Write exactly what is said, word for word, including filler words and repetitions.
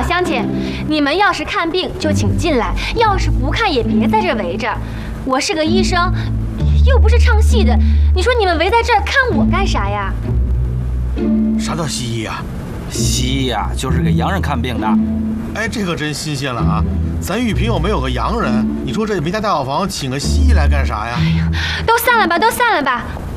老乡亲，你们要是看病就请进来，要是不看也别在这围着。我是个医生，又不是唱戏的，你说你们围在这儿看我干啥呀？ 啥叫西医啊？ 西医呀，就是给洋人看病的。 哎，这可真新鲜了啊！咱玉屏又没有个洋人，你说这没家大药房请个西医来干啥呀？ 哎呀，都散了吧，都散了吧！